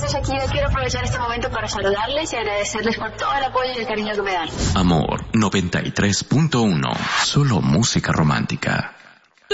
Shakira, quiero aprovechar este momento para saludarles y agradecerles por todo el apoyo y el cariño que me dan. Amor 93.1, solo música romántica.